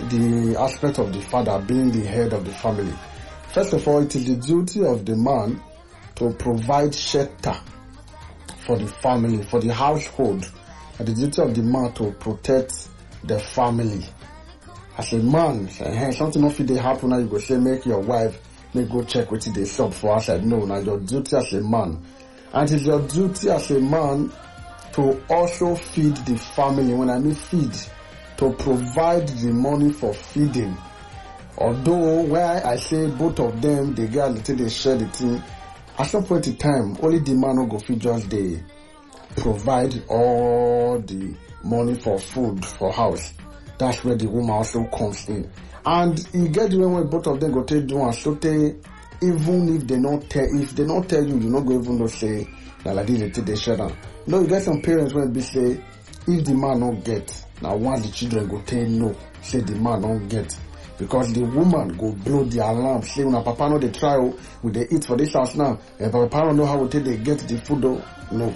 the aspect of the father being the head of the family. First of all, it is the duty of the man to provide shelter for the family, for the household, and the duty of the man to protect the family. As a man, something not fit dey happen now, you go say make your wife make go check wetin dey shop for outside. No, now your duty as a man. And it is your duty as a man to also feed the family. When I mean feed, to provide the money for feeding. Although where I say both of them, they get a little, they share the thing. At some point in time, only the man will go feed, just they provide all the money for food for house. That's where the woman also comes in. And you get the way when both of them go take do and so they, even if they not tell you, you not go even know say that like this they share down. No, you get some parents when they say if the man don't get, now one the children go tell no, say the man don't get. Because the woman go blow the alarm, say when papa know they try, will they eat for this house now? And papa don't know how they get the food though. No.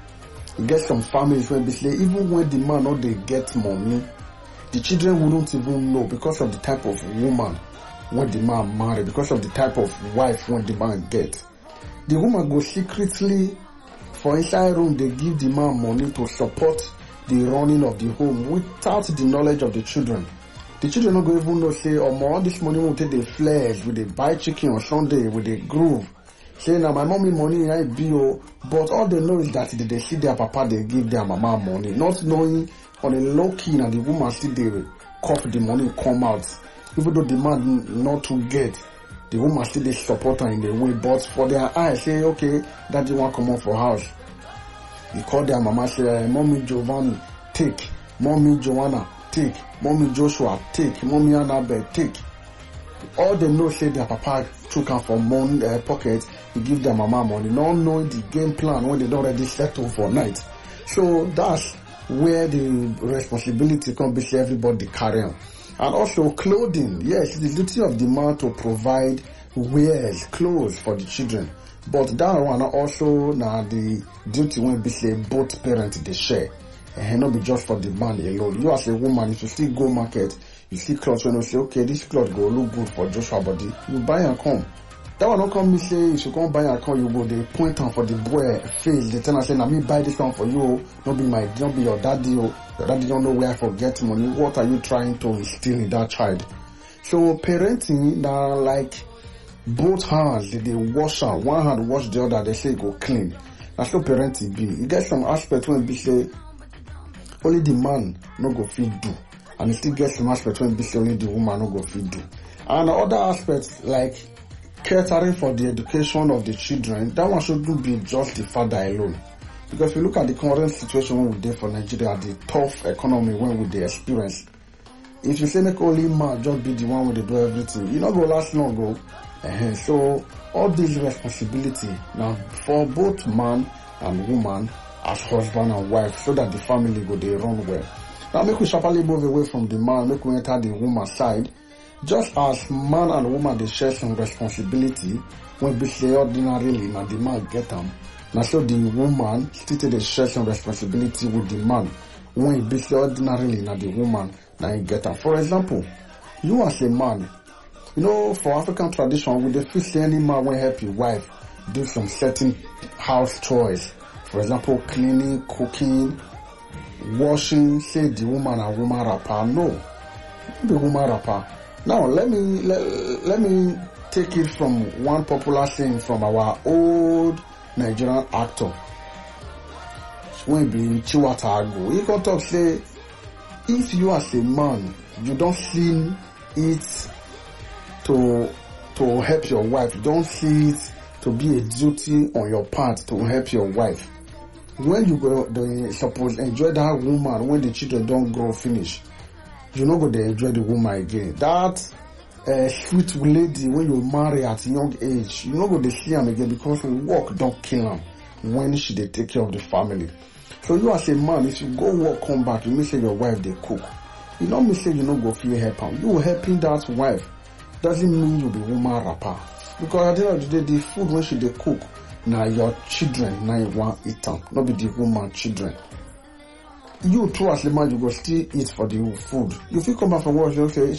You get some families when they say even when the man know they get money, the children wouldn't even know because of the type of woman when the man marry, because of the type of wife when the man get. The woman go secretly for inside room, they give the man money to support the running of the home without the knowledge of the children. The children not go even know say, oh, all this money will take the flesh, with the buy chicken on Sunday, with the groove. Say now my mommy money I be, but all they know is that they see their papa, they give their mama money, not knowing on a low key and the woman still they cough the money come out. Even though the man not to get, the woman still they support her in the way, but for their eyes say, okay, daddy want come out for house. You call their mama say, mommy Giovanni, take, mommy Joanna, take, mommy Joshua, take, mommy Annabelle, take. All they know say their papa took her from pocket, he give their mama money, not knowing the game plan when they don't already settle for night. So that's where the responsibility can be, say everybody carry on. And also clothing, yes, the duty of the man to provide wares, clothes for the children. But that one also now the duty when be say both parents they share. And not be just for the man alone. You as a woman, if you still go market, you see clothes when you say, okay, this cloth go look good for Joshua body, you buy and come. That one don't come me say, if you come buy and come, you go, they point on for the boy face, they tell and say, now me buy this one for you, don't be your daddy, your daddy don't know where I forget money. What are you trying to instill in that child? So parenting, now like both hands, they wash out, one hand wash the other, they say go clean. That's what parenting be. You get some aspect when be say, only the man no go fit do, and you still get some aspects when be only the woman no go fit do. And other aspects like catering for the education of the children, that one shouldn't be just the father alone. Because if you look at the current situation when we dey for Nigeria, the tough economy when we dey experience, if you say make only man just be the one when they do everything, you not go last long go. So all this responsibility now for both man and woman as husband and wife, so that the family go they run well. Now make we sharply move away from the man, make we enter the woman side. Just as man and woman they share some responsibility when we say ordinarily now the man get them. Now so the woman still they share some responsibility with the man when we say ordinarily now the woman now you get them. For example, you as a man, you know, for African tradition, we dey feel say any man will help your wife do some certain house chores. For example, cleaning, cooking, washing, say the woman and woman rapper. No, the woman rapper. Now let me take it from one popular saying from our old Nigerian actor. When be Chiwata Agu, he can talk say, if you as a man, you don't see it to help your wife, you don't see it to be a duty on your part to help your wife. When you go, they suppose enjoy that woman when the children don't grow finish. You not go to enjoy the woman again. That sweet lady when you marry at a young age, you not go to see him again because work don't kill him when she they take care of the family. So you as a man, if you go work, come back, you may say your wife they cook. You don't may say you not go feel help him. You helping that wife doesn't mean you be woman rapper. Because at the end of the day, the food when she they cook, now your children now you want eat them, not be the woman children. You too as a man, you go still eat for the food. If you come back from work, you say